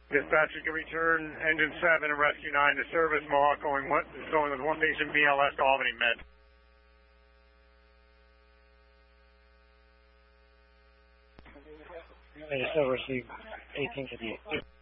Dispatch, you can return engine 7 and rescue 9 to service. Mohawk going with 1 Nation BLS to Albany Med. Still receive 1858.